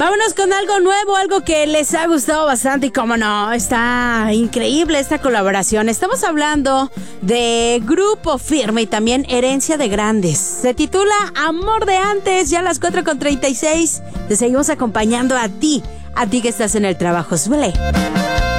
Vámonos con algo nuevo, algo que les ha gustado bastante y como no, está increíble esta colaboración. Estamos hablando de Grupo Firme y también Herencia de Grandes. Se titula Amor de Antes, ya a las 4:36. Te seguimos acompañando a ti que estás en el trabajo. Súbele.